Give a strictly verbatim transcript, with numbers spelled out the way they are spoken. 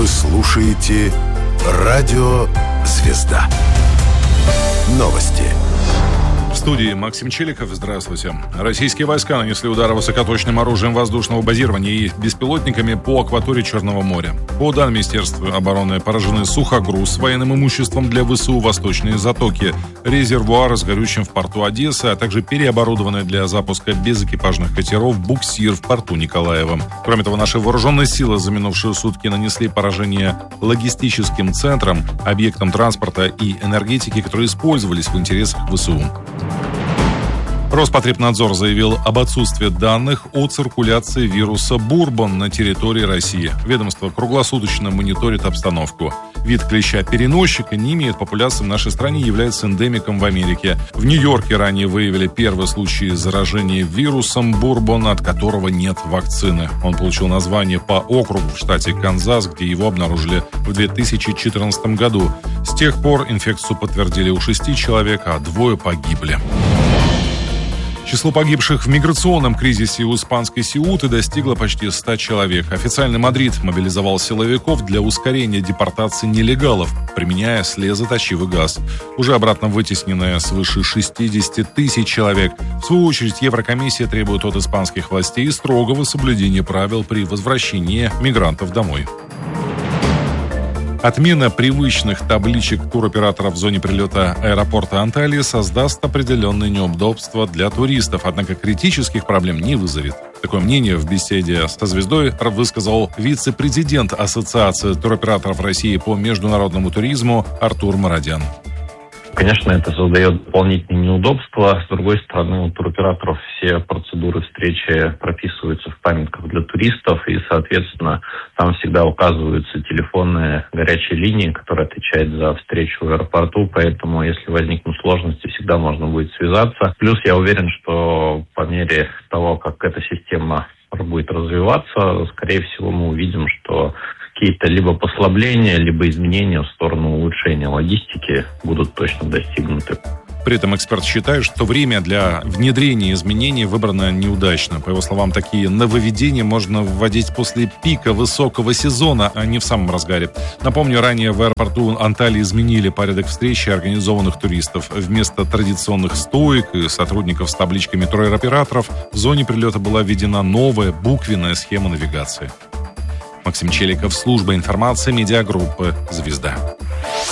Вы слушаете Радио «Звезда». Новости. В студии Максим Челиков. Здравствуйте. Российские войска нанесли удары высокоточным оружием воздушного базирования и беспилотниками по акватории Черного моря. По данным Министерства обороны, поражены сухогруз с военным имуществом для ВСУ «Восточные затоки», резервуар с горючим в порту Одессы, а также переоборудованный для запуска безэкипажных катеров буксир в порту Николаева. Кроме того, наши вооруженные силы за минувшие сутки нанесли поражение логистическим центрам, объектам транспорта и энергетики, которые использовались в интересах ВСУ. Роспотребнадзор заявил об отсутствии данных о циркуляции вируса бурбон на территории России. Ведомство круглосуточно мониторит обстановку. Вид клеща-переносчика не имеет популяции в нашей стране, является эндемиком в Америке. В Нью-Йорке ранее выявили первый случай заражения вирусом бурбон, от которого нет вакцины. Он получил название по округу в штате Канзас, где его обнаружили в две тысячи четырнадцатом году. С тех пор инфекцию подтвердили у шести человек, а двое погибли. Число погибших в миграционном кризисе у испанской Сеуты достигло почти ста человек. Официальный Мадрид мобилизовал силовиков для ускорения депортации нелегалов, применяя слезоточивый газ. Уже обратно вытеснено свыше шестидесяти тысяч человек. В свою очередь, Еврокомиссия требует от испанских властей строгого соблюдения правил при возвращении мигрантов домой. Отмена привычных табличек туроператоров в зоне прилета аэропорта Анталии создаст определенные неудобства для туристов, однако критических проблем не вызовет. Такое мнение в беседе со «Звездой» высказал вице-президент Ассоциации туроператоров России по международному туризму Артур Мародян. Конечно, это создает дополнительные неудобства. С другой стороны, у туроператоров все процедуры встречи прописываются в памятках для туристов, и, соответственно, там всегда указываются телефонные горячие линии, которые отвечают за встречу в аэропорту, поэтому, если возникнут сложности, всегда можно будет связаться. Плюс я уверен, что по мере того, как эта система будет развиваться, скорее всего, мы увидим, что какие-то либо послабления, либо изменения в сторону улучшения логистики будут точно достигнуты. При этом эксперт считает, что время для внедрения изменений выбрано неудачно. По его словам, такие нововведения можно вводить после пика высокого сезона, а не в самом разгаре. Напомню, ранее в аэропорту Анталии изменили порядок встречи организованных туристов. Вместо традиционных стоек и сотрудников с табличками туроператоров в зоне прилета была введена новая буквенная схема навигации. Максим Челиков, служба информации медиагруппы «Звезда».